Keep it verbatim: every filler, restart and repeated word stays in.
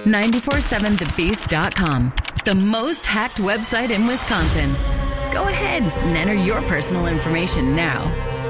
nine four seven the beast dot com, the most hacked website in Wisconsin. Go ahead and enter your personal information now.